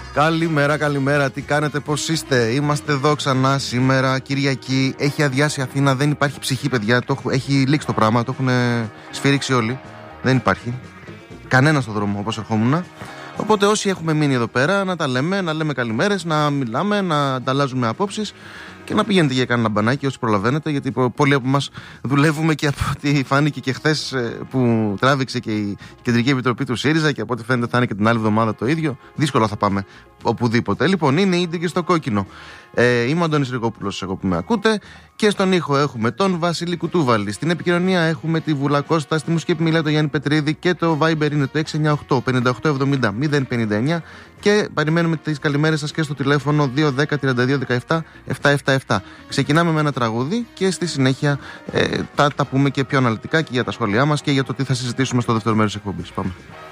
Καλημέρα, καλημέρα. Τι κάνετε, πώς είστε? Είμαστε εδώ ξανά σήμερα, Κυριακή. Έχει αδειάσει η Αθήνα, δεν υπάρχει ψυχή, παιδιά. Έχει λήξει το πράγμα, το έχουν σφυρίξει όλοι. Δεν υπάρχει κανένα στον δρόμο όπως ερχόμουν. Οπότε όσοι έχουμε μείνει εδώ πέρα, να τα λέμε, να λέμε καλημέρες, να μιλάμε, να ανταλλάζουμε απόψεις και να πηγαίνετε για κανένα μπανάκι όσοι προλαβαίνετε. Γιατί πολλοί από εμάς δουλεύουμε και από ό,τι φάνηκε και χθες που τράβηξε και η Κεντρική Επιτροπή του ΣΥΡΙΖΑ και από ό,τι φαίνεται θα είναι και την άλλη εβδομάδα το ίδιο. Δύσκολα θα πάμε οπουδήποτε. Λοιπόν, είναι ήδη και στο κόκκινο. Είμαι ο Αντώνης Ριγόπουλος, εγώ που με ακούτε. Και στον ήχο έχουμε τον Βασίλη Κουτούβαλη. Στην επικοινωνία έχουμε τη Βουλα Κώστα. Στη μουσική επιμιλία το Γιάννη Πετρίδη. Και το Viber είναι το 698-5870-059. Και περιμένουμε τις καλημέρες σας και στο τηλέφωνο 210-3217-777. Ξεκινάμε με ένα τραγούδι και στη συνέχεια τα πούμε και πιο αναλυτικά και για τα σχόλιά μας και για το τι θα συζητήσουμε στο δεύτερο μέρος της εκπομπής. Πάμε.